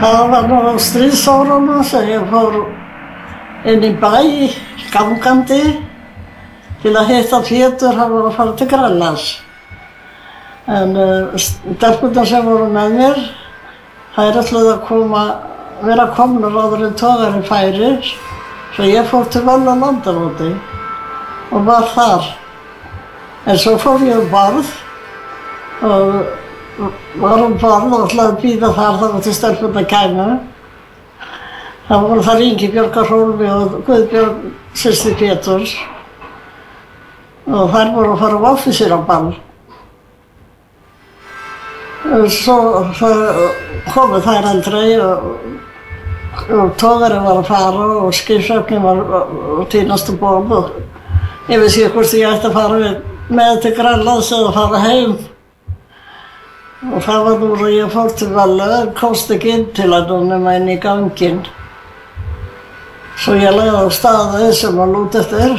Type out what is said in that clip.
Það var nú á stríðsárunum sem ég fór inn í bæ, gangandi, til að hitta Pétur, hann var að fara til Grænlands. En stelpurnar sem voru með mér, þær ætluðu að vera komnar áður en togarinn færi, svo ég fór til Völu á Landamóti og var þar. En svo fór ég um borð og var um borð og ætlaði að bíða þar til stelpurnar kæmu. Þá voru þar Ingibjörg Hrólfi og Guðbjörg, systir Péturs. Og þær voru að fara á offísíraball. Svo komu þær aldrei og togarinn var að fara og skipshöfnin var að tínast um borð. Ég vissi ekki hvort ég ætti að fara með til Grænlands eða að fara heim. Og það var nú að ég fór til Völu, komst ekki inn til hennar nema inn í ganginn. Svo ég lagði á staðið sem var lút eftir.